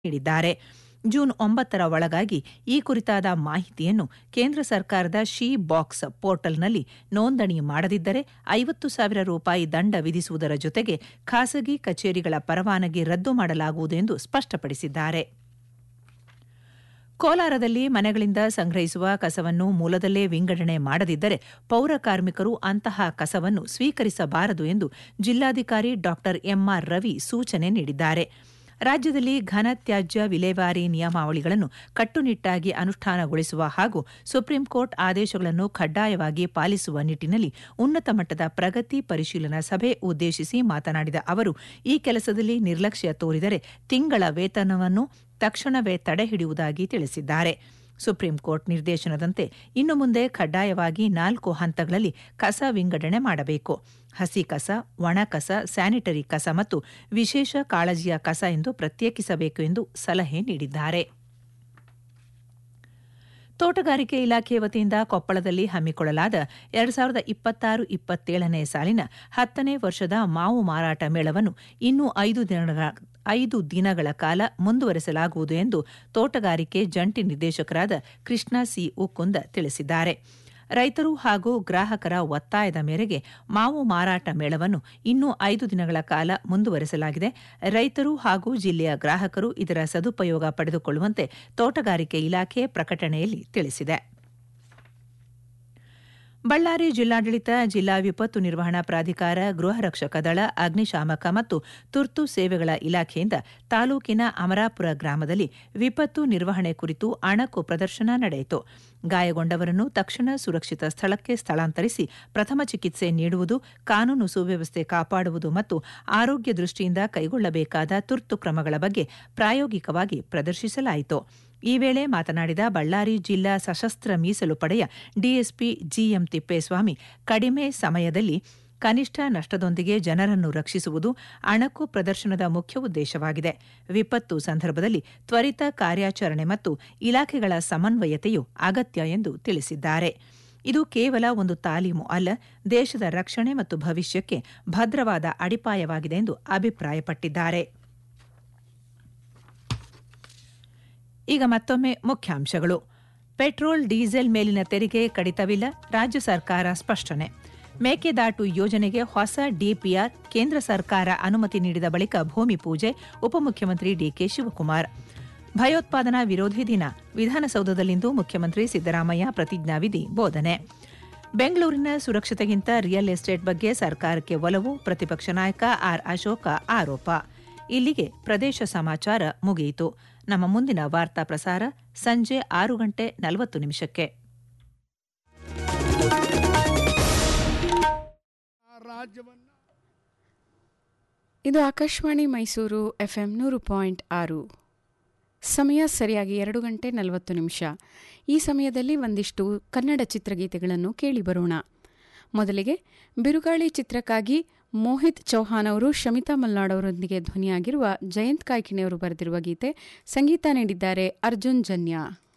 ನೀಡಿದ್ದಾರೆ. ಜೂನ್ 9ರ ಒಳಗಾಗಿ ಈ ಕುರಿತಾದ ಮಾಹಿತಿಯನ್ನು ಕೇಂದ್ರ ಸರ್ಕಾರದ ಶಿ ಬಾಕ್ಸ್ ಪೋರ್ಟಲ್ನಲ್ಲಿ ನೋಂದಣಿ ಮಾಡದಿದ್ದರೆ 50,000 ರೂಪಾಯಿ ದಂಡ ವಿಧಿಸುವುದರ ಜೊತೆಗೆ ಖಾಸಗಿ ಕಚೇರಿಗಳ ಪರವಾನಗಿ ರದ್ದು ಮಾಡಲಾಗುವುದು ಎಂದು ಸ್ಪಷ್ಟಪಡಿಸಿದ್ದಾರೆ. ಕೋಲಾರದಲ್ಲಿ ಮನೆಗಳಿಂದ ಸಂಗ್ರಹಿಸುವ ಕಸವನ್ನು ಮೂಲದಲ್ಲೇ ವಿಂಗಡಣೆ ಮಾಡದಿದ್ದರೆ ಪೌರ ಕಾರ್ಮಿಕರು ಅಂತಹ ಕಸವನ್ನು ಸ್ವೀಕರಿಸಬಾರದು ಎಂದು ಜಿಲ್ಲಾಧಿಕಾರಿ ಡಾ ಎಂಆರ್ ರವಿ ಸೂಚನೆ ನೀಡಿದ್ದಾರೆ. ರಾಜ್ಯದಲ್ಲಿ ಘನ ತ್ಯಾಜ್ಯ ವಿಲೇವಾರಿ ನಿಯಮಾವಳಿಗಳನ್ನು ಕಟ್ಟುನಿಟ್ಟಾಗಿ ಅನುಷ್ಠಾನಗೊಳಿಸುವ ಹಾಗೂ ಸುಪ್ರೀಂಕೋರ್ಟ್ ಆದೇಶಗಳನ್ನು ಕಡ್ಡಾಯವಾಗಿ ಪಾಲಿಸುವ ನಿಟ್ಟಿನಲ್ಲಿ ಉನ್ನತ ಮಟ್ಟದ ಪ್ರಗತಿ ಪರಿಶೀಲನಾ ಸಭೆ ಉದ್ದೇಶಿಸಿ ಮಾತನಾಡಿದ ಅವರು, ಈ ಕೆಲಸದಲ್ಲಿ ನಿರ್ಲಕ್ಷ್ಯ ತೋರಿದರೆ ತಿಂಗಳ ವೇತನವನ್ನು ತಕ್ಷಣವೇ ತಡೆಹಿಡಿಯುವುದಾಗಿ ತಿಳಿಸಿದ್ದಾರೆ. ಸುಪ್ರೀಂಕೋರ್ಟ್ ನಿರ್ದೇಶನದಂತೆ ಇನ್ನು ಮುಂದೆ ಕಡ್ಡಾಯವಾಗಿ 4 ಹಂತಗಳಲ್ಲಿ ಕಸ ವಿಂಗಡಣೆ ಮಾಡಬೇಕು. ಹಸಿ ಕಸ, ಒಣ ಕಸ, ಸ್ಯಾನಿಟರಿ ಕಸ ಮತ್ತು ವಿಶೇಷ ಕಾಳಜಿಯ ಕಸ ಎಂದು ಪ್ರತ್ಯೇಕಿಸಬೇಕು ಎಂದು ಸಲಹೆ ನೀಡಿದ್ದಾರೆ. ತೋಟಗಾರಿಕೆ ಇಲಾಖೆ ವತಿಯಿಂದ ಕೊಪ್ಪಳದಲ್ಲಿ ಹಮ್ಮಿಕೊಳ್ಳಲಾದ 2026-27ನೇ ಸಾಲಿನ 10ನೇ ವರ್ಷದ ಮಾವು ಮಾರಾಟ ಮೇಳವನ್ನು ಇನ್ನೂ 5 ದಿನಗಳ ಕಾಲ ಮುಂದುವರೆಸಲಾಗುವುದು ಎಂದು ತೋಟಗಾರಿಕೆ ಜಂಟಿ ನಿರ್ದೇಶಕರಾದ ಕೃಷ್ಣ ಸಿ ಉಕ್ಕುಂದ ತಿಳಿಸಿದ್ದಾರೆ. ರೈತರು ಹಾಗೂ ಗ್ರಾಹಕರ ಒತ್ತಾಯದ ಮೇರೆಗೆ ಮಾವು ಮಾರಾಟ ಮೇಳವನ್ನು ಇನ್ನೂ 5 ದಿನಗಳ ಕಾಲ ಮುಂದುವರೆಸಲಾಗಿದೆ. ರೈತರು ಹಾಗೂ ಜಿಲ್ಲೆಯ ಗ್ರಾಹಕರು ಇದರ ಸದುಪಯೋಗ ಪಡೆದುಕೊಳ್ಳುವಂತೆ ತೋಟಗಾರಿಕೆ ಇಲಾಖೆ ಪ್ರಕಟಣೆಯಲ್ಲಿ ತಿಳಿಸಿದೆ. ಬಳ್ಳಾರಿ ಜಿಲ್ಲಾಡಳಿತ, ಜಿಲ್ಲಾ ವಿಪತ್ತು ನಿರ್ವಹಣಾ ಪ್ರಾಧಿಕಾರ, ಗೃಹ ರಕ್ಷಕ ದಳ, ಅಗ್ನಿಶಾಮಕ ಮತ್ತು ತುರ್ತು ಸೇವೆಗಳ ಇಲಾಖೆಯಿಂದ ತಾಲೂಕಿನ ಅಮರಾಪುರ ಗ್ರಾಮದಲ್ಲಿ ವಿಪತ್ತು ನಿರ್ವಹಣೆ ಕುರಿತು ಅಣಕು ಪ್ರದರ್ಶನ ನಡೆಯಿತು. ಗಾಯಗೊಂಡವರನ್ನು ತಕ್ಷಣ ಸುರಕ್ಷಿತ ಸ್ಥಳಕ್ಕೆ ಸ್ಥಳಾಂತರಿಸಿ ಪ್ರಥಮ ಚಿಕಿತ್ಸೆ ನೀಡುವುದು, ಕಾನೂನು ಸುವ್ಯವಸ್ಥೆ ಕಾಪಾಡುವುದು ಮತ್ತು ಆರೋಗ್ಯ ದೃಷ್ಟಿಯಿಂದ ಕೈಗೊಳ್ಳಬೇಕಾದ ತುರ್ತು ಕ್ರಮಗಳ ಬಗ್ಗೆ ಪ್ರಾಯೋಗಿಕವಾಗಿ ಪ್ರದರ್ಶಿಸಲಾಯಿತು. ಈ ವೇಳೆ ಮಾತನಾಡಿದ ಬಳ್ಳಾರಿ ಜಿಲ್ಲಾ ಸಶಸ್ತ್ರ ಮೀಸಲು ಪಡೆಯ ಡಿಎಸ್ಪಿ ಜಿಎಂ ತಿಪ್ಪೇಸ್ವಾಮಿ, ಕಡಿಮೆ ಸಮಯದಲ್ಲಿ ಕನಿಷ್ಠ ನಷ್ಟದೊಂದಿಗೆ ಜನರನ್ನು ರಕ್ಷಿಸುವುದು ಅಣಕು ಪ್ರದರ್ಶನದ ಮುಖ್ಯ ಉದ್ದೇಶವಾಗಿದೆ. ವಿಪತ್ತು ಸಂದರ್ಭದಲ್ಲಿ ತ್ವರಿತ ಕಾರ್ಯಾಚರಣೆ ಮತ್ತು ಇಲಾಖೆಗಳ ಸಮನ್ವಯತೆಯು ಅಗತ್ಯ ಎಂದು ತಿಳಿಸಿದ್ದಾರೆ. ಇದು ಕೇವಲ ಒಂದು ತಾಲೀಮು ಅಲ್ಲ, ದೇಶದ ರಕ್ಷಣೆ ಮತ್ತು ಭವಿಷ್ಯಕ್ಕೆ ಭದ್ರವಾದ ಅಡಿಪಾಯವಾಗಿದೆ ಎಂದು ಅಭಿಪ್ರಾಯಪಟ್ಟಿದ್ದಾರೆ. ಈಗ ಮತ್ತೊಮ್ಮೆ ಮುಖ್ಯಾಂಶಗಳು. ಪೆಟ್ರೋಲ್, ಡೀಸೆಲ್ ಮೇಲಿನ ತೆರಿಗೆ ಕಡಿತವಿಲ್ಲ, ರಾಜ್ಯ ಸರ್ಕಾರ ಸ್ಪಷ್ಟನೆ. ಮೇಕೆದಾಟು ಯೋಜನೆಗೆ ಹೊಸ ಡಿಪಿಆರ್, ಕೇಂದ್ರ ಸರ್ಕಾರ ಅನುಮತಿ ನೀಡಿದ ಬಳಿಕ ಭೂಮಿ ಪೂಜೆ, ಉಪಮುಖ್ಯಮಂತ್ರಿ ಡಿಕೆ ಶಿವಕುಮಾರ್. ಭಯೋತ್ಪಾದನಾ ವಿರೋಧಿ ದಿನ, ವಿಧಾನಸೌಧದಲ್ಲಿಂದು ಮುಖ್ಯಮಂತ್ರಿ ಸಿದ್ದರಾಮಯ್ಯ ಪ್ರತಿಜ್ಞಾವಿಧಿ ಬೋಧನೆ. ಬೆಂಗಳೂರಿನ ಸುರಕ್ಷತೆಗಿಂತ ರಿಯಲ್ ಎಸ್ಟೇಟ್ ಬಗ್ಗೆ ಸರ್ಕಾರಕ್ಕೆ ಒಲವು, ಪ್ರತಿಪಕ್ಷ ನಾಯಕ ಆರ್ ಅಶೋಕ ಆರೋಪ. ಇಲ್ಲಿಗೆ ಪ್ರದೇಶ ಸಮಾಚಾರ ಮುಗಿಯಿತು. ನಮ್ಮ ಮುಂದಿನ ವಾರ್ತಾ ಪ್ರಸಾರ ಸಂಜೆ 6:40 ಇದು ಆಕಾಶವಾಣಿ ಮೈಸೂರು ಎಫ್ಎಂ 100.6. ಸಮಯ ಸರಿಯಾಗಿ 2:40. ಈ ಸಮಯದಲ್ಲಿ ಒಂದಿಷ್ಟು ಕನ್ನಡ ಚಿತ್ರಗೀತೆಗಳನ್ನು ಕೇಳಿ ಬರೋಣ. ಮೊದಲಿಗೆ ಬಿರುಗಾಳಿ ಚಿತ್ರಕ್ಕಾಗಿ ಮೋಹಿತ್ ಚೌಹಾನ್ ಅವರು ಶಮಿತಾ ಮಲ್ನಾಡ್ ಅವರೊಂದಿಗೆ ಧ್ವನಿಯಾಗಿರುವ ಜಯಂತ್ ಕಾಯ್ಕಿಣಿಯವರು ಬರೆದಿರುವ ಗೀತೆ, ಸಂಗೀತ ನೀಡಿದ್ದಾರೆ ಅರ್ಜುನ್ ಜನ್ಯ.